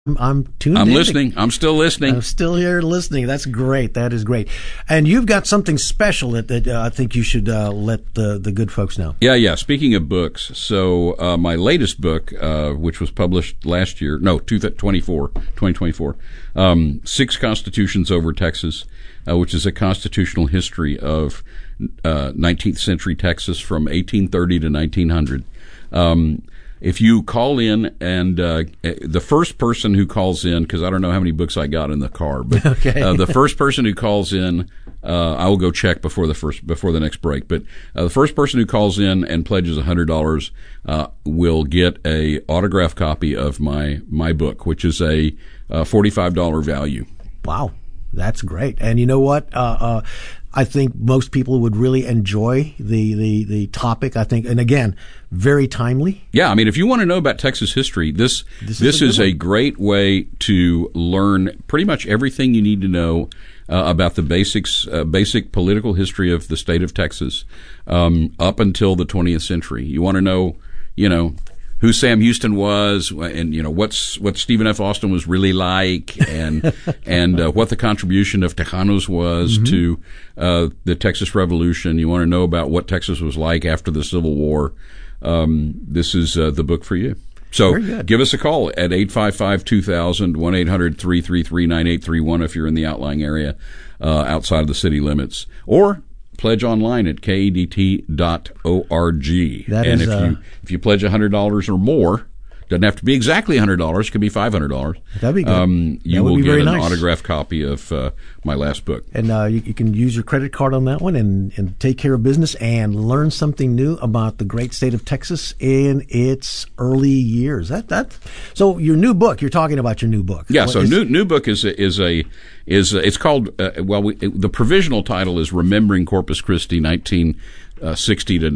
I'm tuned in. I'm listening. I'm still listening. I'm still here listening. That's great. That is great. And you've got something special that I think you should let the good folks know. Yeah. Speaking of books, so my latest book, which was published last year, 2024, Six Constitutions Over Texas, which is a constitutional history of 19th century Texas from 1830 to 1900. If you call in and the first person who calls in, because I don't know how many books I got in the car, but okay. The first person who calls in, I will go check before the next break. But the first person who calls in and pledges $100 will get a autographed copy of my book, which is a $45 value. Wow, that's great. And you know what? I think most people would really enjoy the topic. I think, and again, very timely. Yeah, I mean, if you want to know about Texas history, this is a great way to learn pretty much everything you need to know about the basic political history of the state of Texas up until the 20th century. You want to know, who Sam Houston was, and what Stephen F. Austin was really like, and what the contribution of Tejanos was to the Texas Revolution. You want to know about what Texas was like after the Civil War. This is the book for you. So give us a call at 855-2000, 1-800-333-9831 if you're in the outlying area outside of the city limits, or pledge online at kedt.org. If you pledge $100 or more, doesn't have to be exactly $100. It could be $500. That'd be good. You will get an autographed copy of my last book. And you can use your credit card on that one and take care of business and learn something new about the great state of Texas in its early years. So your new book. You're talking about your new book. Yeah. New book is it's called the provisional title is Remembering Corpus Christi 1960 to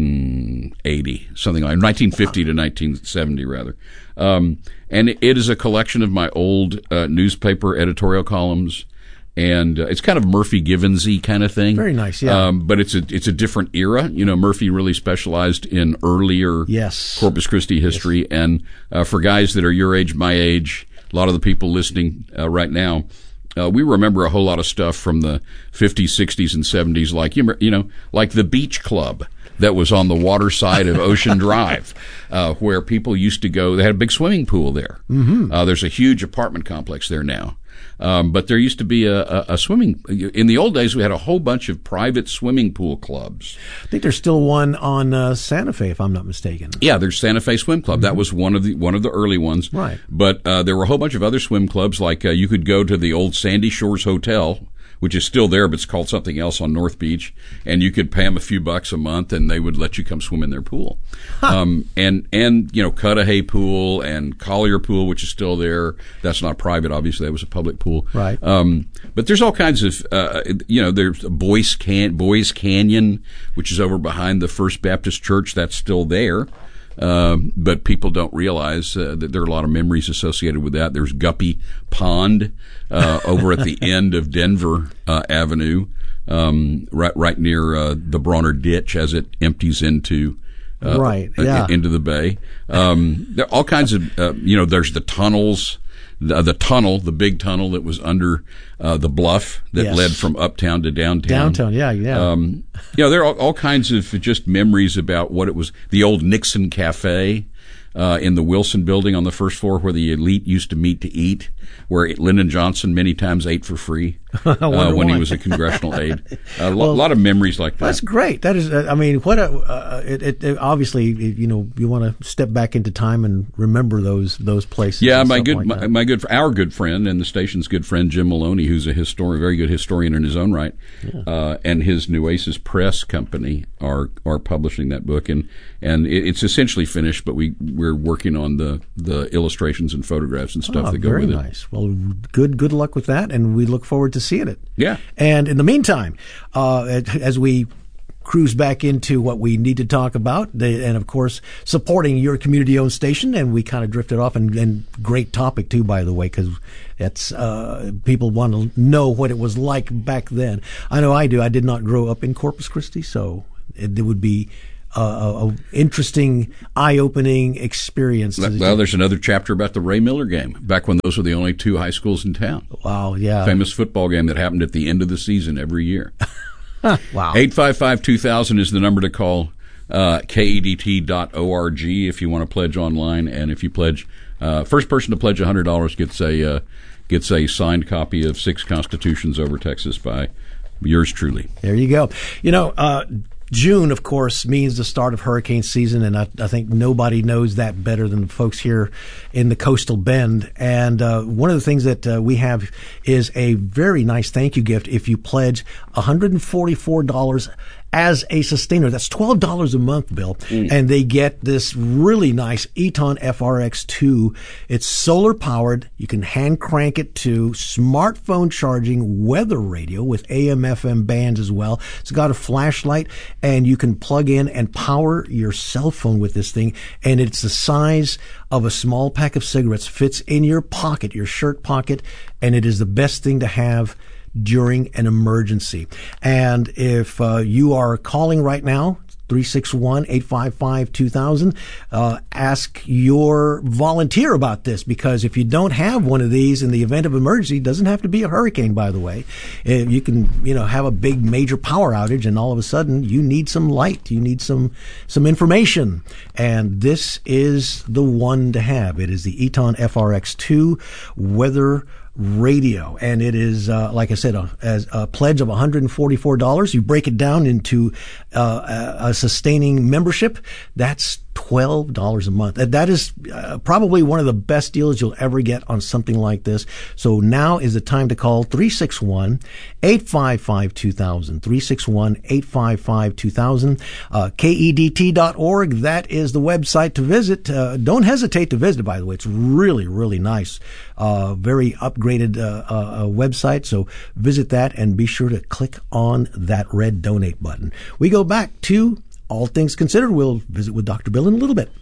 1980, something like 1950 to 1970, rather. And it is a collection of my old newspaper editorial columns, and it's kind of Murphy Givens-y kind of thing. Very nice, yeah. But it's a different era. Murphy really specialized in earlier Corpus Christi history, and for guys that are your age, my age, a lot of the people listening right now, we remember a whole lot of stuff from the 50s, 60s, and 70s, like the Beach Club that was on the water side of Ocean Drive, where people used to go. They had a big swimming pool there. Mm-hmm. There's a huge apartment complex there now. But there used to be a swimming. In the old days, we had a whole bunch of private swimming pool clubs. I think there's still one on Santa Fe, if I'm not mistaken. Yeah, there's Santa Fe Swim Club. Mm-hmm. That was one of the early ones. Right. But there were a whole bunch of other swim clubs. Like you could go to the old Sandy Shores Hotel, which is still there, but it's called something else on North Beach, and you could pay them a few bucks a month, and they would let you come swim in their pool. Huh. And Cudahy Pool and Collier Pool, which is still there. That's not private, obviously. That was a public pool. Right. But there's all kinds of, there's Boys Canyon, which is over behind the First Baptist Church. That's still there. But people don't realize that there are a lot of memories associated with that. There's Guppy Pond over at the end of Denver Avenue, right near the Bronner Ditch as it empties into into the bay. There are all kinds of there's the tunnels. The big tunnel that was under the bluff that led from uptown to downtown. There are all kinds of just memories about what it was. The old Nixon Cafe in the Wilson Building on the first floor, where the elite used to meet to eat, where Lyndon Johnson many times ate for free when he was a congressional aide. A lot of memories like that. That's great. That is, what it obviously, you want to step back into time and remember those places. Yeah, our good friend and the station's good friend Jim Maloney, who's a very good historian in his own right, and his Nueces Press company are publishing that book, and it's essentially finished, but we're working on the illustrations and photographs and stuff that go with it. Very nice. Well, good luck with that, and we look forward to seeing it. Yeah. And in the meantime, as we cruise back into what we need to talk about, and of course supporting your community-owned station, and we kind of drifted off, and great topic too, by the way, because that's people want to know what it was like back then. I know I do. I did not grow up in Corpus Christi, so it would be interesting, eye-opening experience. Well, there's another chapter about the Ray Miller game, back when those were the only two high schools in town. Wow, yeah. Famous football game that happened at the end of the season every year. Wow. 855-2000 is the number to call. KEDT.org if you want to pledge online, and if you pledge, first person to pledge $100 gets a signed copy of 6 Constitutions Over Texas by yours truly. There you go. June, of course, means the start of hurricane season, and I think nobody knows that better than the folks here in the Coastal Bend. And one of the things that we have is a very nice thank you gift if you pledge $144 as a sustainer. That's $12 a month, Bill. And they get this really nice Eton FRX2. It's solar powered. You can hand crank it to smartphone charging weather radio with AM, FM bands as well. It's got a flashlight, and you can plug in and power your cell phone with this thing. And it's the size of a small pack of cigarettes, fits in your pocket, your shirt pocket, and it is the best thing to have during an emergency. And if you are calling right now, 361-855-2000, ask your volunteer about this, because if you don't have one of these in the event of emergency, it doesn't have to be a hurricane, by the way. You can, have a big major power outage, and all of a sudden you need some light, you need some information, and this is the one to have. It is the Eton FRX2 weather radio, and it is like I said, as a pledge of $144. You break it down into a sustaining membership, that's $12 a month. That is probably one of the best deals you'll ever get on something like this. So now is the time to call 361-855-2000, 361-855-2000, KEDT.org. That is the website to visit. Don't hesitate to visit, by the way. It's really, really nice. Very upgraded website. So visit that and be sure to click on that red donate button. We go back to All Things Considered. We'll visit with Dr. Bill in a little bit.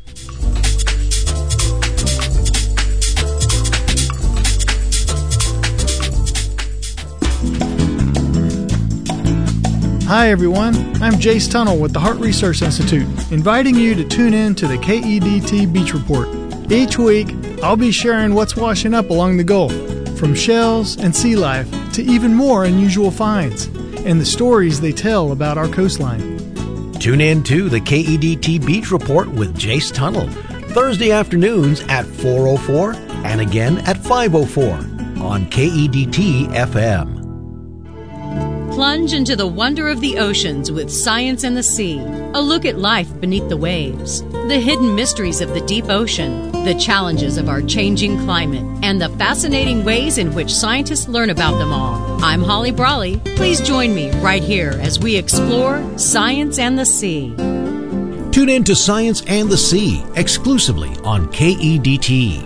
Hi everyone, I'm Jace Tunnell with the Heart Research Institute, inviting you to tune in to the KEDT Beach Report. Each week, I'll be sharing what's washing up along the Gulf, from shells and sea life to even more unusual finds, and the stories they tell about our coastline. Tune in to the KEDT Beach Report with Jace Tunnell, Thursday afternoons at 4:04 and again at 5:04 on KEDT FM. Plunge into the wonder of the oceans with Science and the Sea. A look at life beneath the waves, the hidden mysteries of the deep ocean, the challenges of our changing climate, and the fascinating ways in which scientists learn about them all. I'm Holly Brawley. Please join me right here as we explore Science and the Sea. Tune in to Science and the Sea exclusively on KEDT.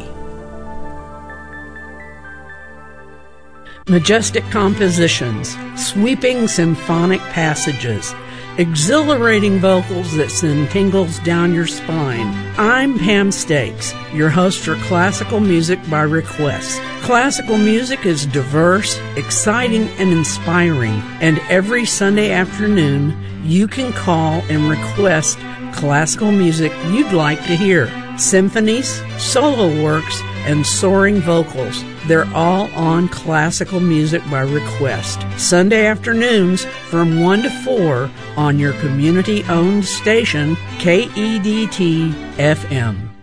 Majestic compositions, sweeping symphonic passages, exhilarating vocals that send tingles down your spine. I'm Pam Stakes, your host for Classical Music by Request. Classical music is diverse, exciting, and inspiring, and every Sunday afternoon you can call and request classical music you'd like to hear. Symphonies, solo works, and soaring vocals. They're all on Classical Music by Request. Sunday afternoons from 1 to 4 on your community-owned station, KEDT FM.